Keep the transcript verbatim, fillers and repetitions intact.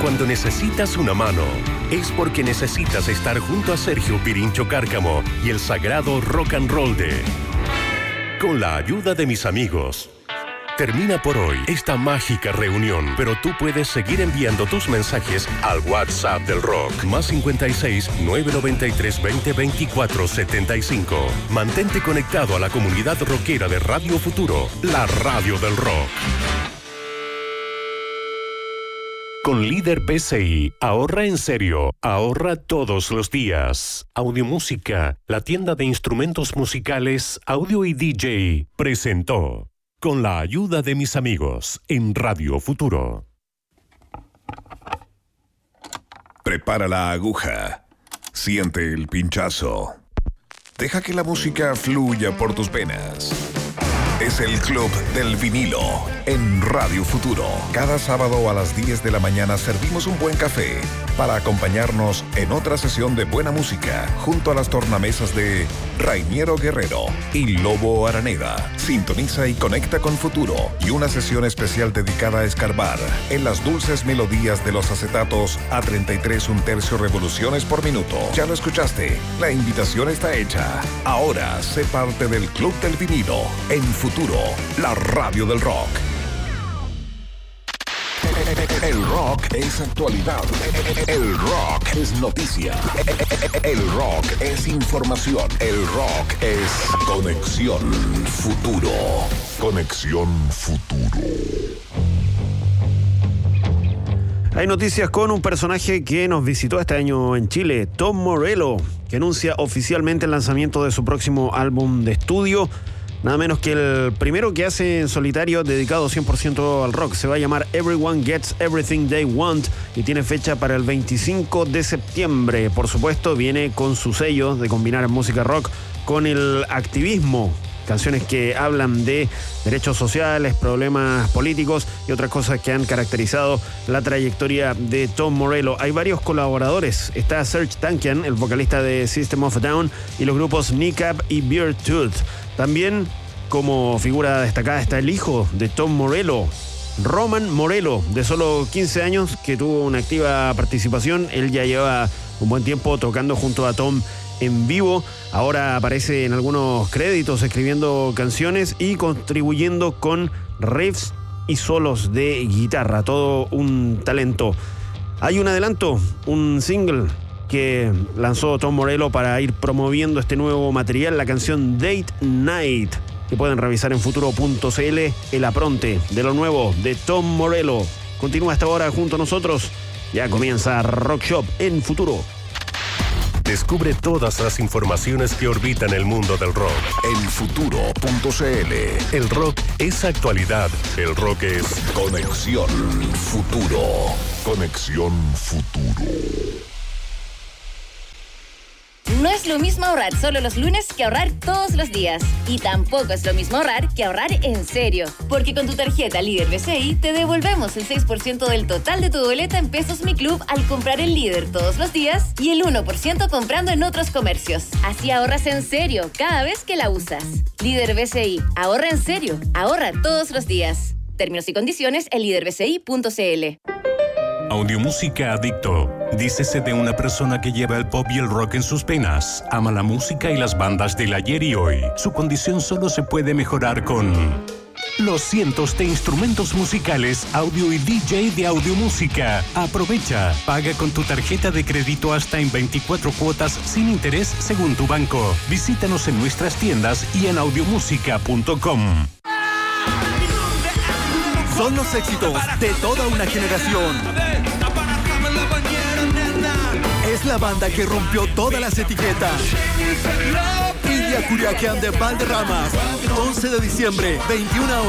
cuando necesitas una mano, es porque necesitas estar junto a Sergio Pirincho Cárcamo y el sagrado rock and roll de Con la ayuda de mis amigos. Termina por hoy esta mágica reunión, pero tú puedes seguir enviando tus mensajes al WhatsApp del rock, más cincuenta y seis, nueve noventa y tres, veinte, veinticuatro, setenta y cinco. Mantente conectado a la comunidad rockera de Radio Futuro, la radio del rock. Con Líder P C I, ahorra en serio, ahorra todos los días. Audiomúsica, la tienda de instrumentos musicales, audio y D J, presentó Con la ayuda de mis amigos en Radio Futuro. Prepara la aguja, siente el pinchazo, deja que la música fluya por tus venas. Es el Club del Vinilo en Radio Futuro. Cada sábado a las diez de la mañana servimos un buen café para acompañarnos en otra sesión de buena música junto a las tornamesas de Rainiero Guerrero y Lobo Araneda. Sintoniza y conecta con Futuro y una sesión especial dedicada a escarbar en las dulces melodías de los acetatos a treinta y tres un tercio revoluciones por minuto. Ya lo escuchaste, la invitación está hecha. Ahora sé parte del Club del Vinilo en Futuro, la radio del rock. El rock es actualidad. El rock es noticia. El rock es información. El rock es Conexión Futuro. Conexión Futuro. Hay noticias con un personaje que nos visitó este año en Chile, Tom Morello, que anuncia oficialmente el lanzamiento de su próximo álbum de estudio. Nada menos que el primero que hace en solitario, dedicado cien por ciento al rock. Se va a llamar Everyone Gets Everything They Want y tiene fecha para el veinticinco de septiembre. Por supuesto, viene con su sello de combinar música rock con el activismo. Canciones que hablan de derechos sociales, problemas políticos y otras cosas que han caracterizado la trayectoria de Tom Morello. Hay varios colaboradores. Está Serj Tankian, el vocalista de System of a Down, y los grupos Kneecap y Beartooth. También, como figura destacada, está el hijo de Tom Morello, Roman Morello, de solo quince años, que tuvo una activa participación. Él ya lleva un buen tiempo tocando junto a Tom en vivo. Ahora aparece en algunos créditos escribiendo canciones y contribuyendo con riffs y solos de guitarra. Todo un talento. Hay un adelanto, un single que lanzó Tom Morello para ir promoviendo este nuevo material, la canción Date Night, que pueden revisar en futuro punto c l, el apronte de lo nuevo de Tom Morello. Continúa hasta ahora junto a nosotros. Ya comienza Rock Shop en Futuro. Descubre todas las informaciones que orbitan el mundo del rock en futuro punto c l. El rock es actualidad. El rock es Conexión Futuro. Conexión Futuro. No es lo mismo ahorrar solo los lunes que ahorrar todos los días. Y tampoco es lo mismo ahorrar que ahorrar en serio. Porque con tu tarjeta Líder B C I te devolvemos el seis por ciento del total de tu boleta en Pesos Mi Club al comprar en Líder todos los días y el uno por ciento comprando en otros comercios. Así ahorras en serio cada vez que la usas. Líder B C I. Ahorra en serio. Ahorra todos los días. Términos y condiciones en líder b c i punto c l. Audiomúsica Adicto. Dícese de una persona que lleva el pop y el rock en sus penas. Ama la música y las bandas del ayer y hoy. Su condición solo se puede mejorar con los cientos de instrumentos musicales, audio y D J de Audiomúsica. Aprovecha. Paga con tu tarjeta de crédito hasta en veinticuatro cuotas sin interés según tu banco. Visítanos en nuestras tiendas y en audiomúsica punto com. Son los éxitos de toda una generación. Es la banda que rompió todas las etiquetas. India Curiaquian de Valderramas, once de diciembre, veintiuna horas.